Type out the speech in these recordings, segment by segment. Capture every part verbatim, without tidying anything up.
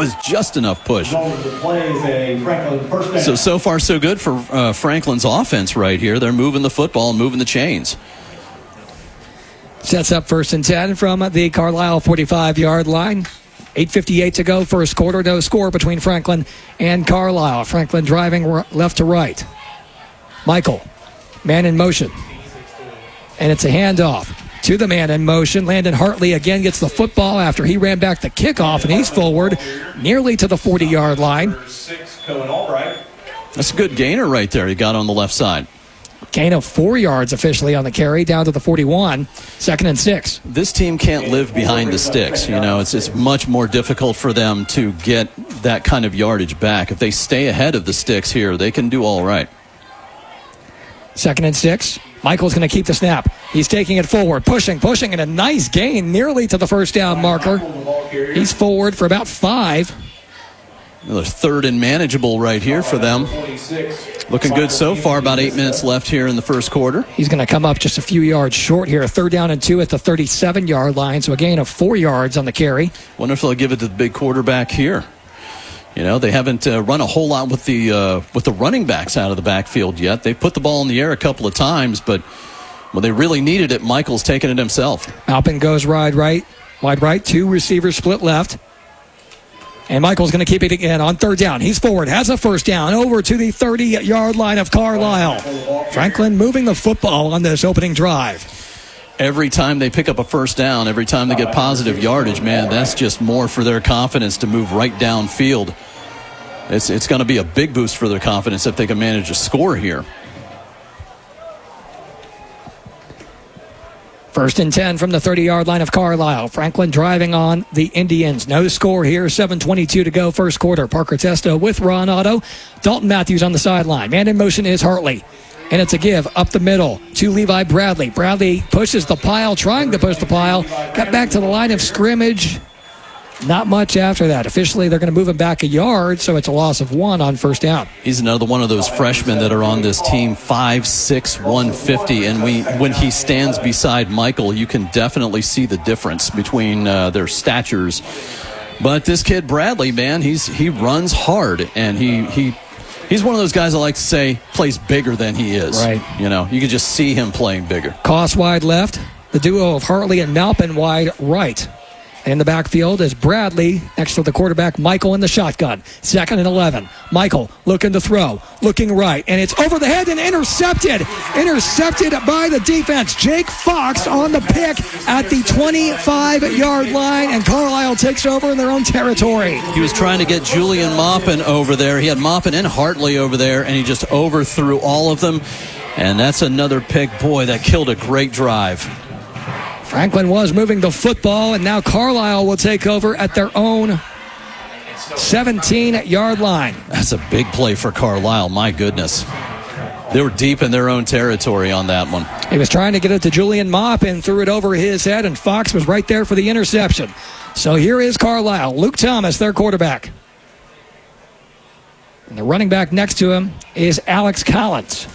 was just enough push. So, so far so good for uh, Franklin's offense right here. They're moving the football and moving the chains. Sets up first and ten from the Carlisle forty-five-yard line. eight fifty-eight to go, first quarter. No score between Franklin and Carlisle. Franklin driving left to right. Michael, man in motion. And it's a handoff to the man in motion. Landon Hartley again gets the football after he ran back the kickoff, and he's forward nearly to the forty-yard line. That's a good gainer right there he got on the left side. Gain of four yards officially on the carry, down to the forty-one. Second and six. This team can't live behind the sticks. You know, it's, it's much more difficult for them to get that kind of yardage back. If they stay ahead of the sticks here, they can do all right. Second and six. Michael's going to keep the snap. He's taking it forward, pushing, pushing, and a nice gain nearly to the first down marker. He's forward for about five. Another third and manageable right here for them. Looking good so far. About eight minutes left here in the first quarter. He's going to come up just a few yards short here. Third down and two at the thirty-seven-yard line, so a gain of four yards on the carry. Wonder if they'll give it to the big quarterback here. You know, they haven't uh, run a whole lot with the uh, with the running backs out of the backfield yet. They've put the ball in the air a couple of times, but when they really needed it, Michael's taken it himself. Alpin goes wide right, wide right, two receivers split left. And Michael's going to keep it again on third down. He's forward, has a first down, over to the thirty-yard line of Carlisle. Franklin moving the football on this opening drive. Every time they pick up a first down, every time they get positive yardage, man, that's just more for their confidence to move right downfield. It's, it's going to be a big boost for their confidence if they can manage a score here. First and ten from the thirty-yard line of Carlisle. Franklin driving on the Indians. No score here. seven twenty-two to go, first quarter. Parker Testo with Ron Otto. Dalton Matthews on the sideline. Man in motion is Hartley. And it's a give up the middle to Levi Bradley. Bradley pushes the pile, trying to push the pile. Got back to the line of scrimmage. Not much after that. Officially, they're going to move him back a yard, so it's a loss of one on first down. He's another one of those freshmen that are on this team, five six, one fifty, and we, when he stands beside Michael, you can definitely see the difference between uh, their statures. But this kid, Bradley, man, he's he runs hard, and he he he's one of those guys I like to say plays bigger than he is. Right. You know, you can just see him playing bigger. Koss wide left. The duo of Hartley and Malpin wide right. In the backfield is Bradley next to the quarterback, Michael in the shotgun. Second and eleven. Michael looking to throw, looking right, and it's over the head and intercepted. Intercepted by the defense. Jake Fox on the pick at the twenty-five-yard line, and Carlisle takes over in their own territory. He was trying to get Julian Maupin over there. He had Maupin and Hartley over there, and he just overthrew all of them. And that's another pick. Boy, that killed a great drive. Franklin was moving the football, and now Carlisle will take over at their own seventeen-yard line. That's a big play for Carlisle. My goodness. They were deep in their own territory on that one. He was trying to get it to Julian Maupin, threw it over his head, and Fox was right there for the interception. So here is Carlisle. Luke Thomas, their quarterback. And the running back next to him is Alex Collins.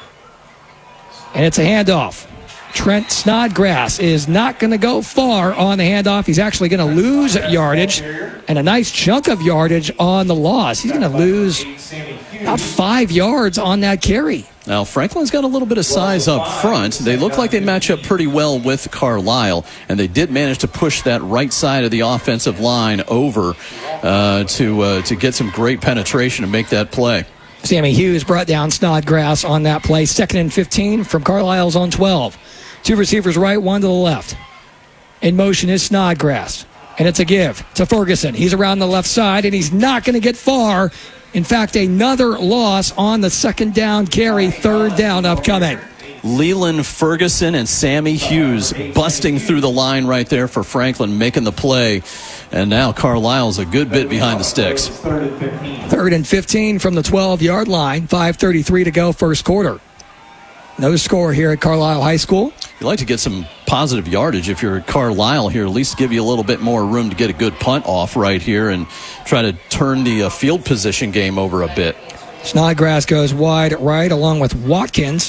And it's a handoff. Trent Snodgrass is not going to go far on the handoff. He's actually going to lose yardage, and a nice chunk of yardage on the loss. He's going to lose about five yards on that carry. Now, Franklin's got a little bit of size up front. They look like they match up pretty well with Carlisle, and they did manage to push that right side of the offensive line over uh, to uh, to get some great penetration and make that play. Sammy Hughes brought down Snodgrass on that play. Second and fifteen from Carlisle's on twelve. Two receivers right, one to the left. In motion is Snodgrass. And it's a give to Ferguson. He's around the left side, and he's not going to get far. In fact, another loss on the second down carry, third down upcoming. Leland Ferguson and Sammy Hughes busting through the line right there for Franklin, making the play. And now Carlisle's a good bit behind the sticks. Third and fifteen from the twelve-yard line, five thirty-three to go, first quarter. No score here at Carlisle High School. You'd like to get some positive yardage if you're at Carlisle here, at least give you a little bit more room to get a good punt off right here and try to turn the uh, field position game over a bit. Snodgrass goes wide right along with Watkins.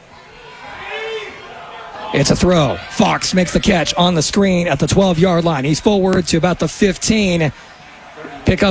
It's a throw. Fox makes the catch on the screen at the twelve-yard line. He's forward to about the fifteen.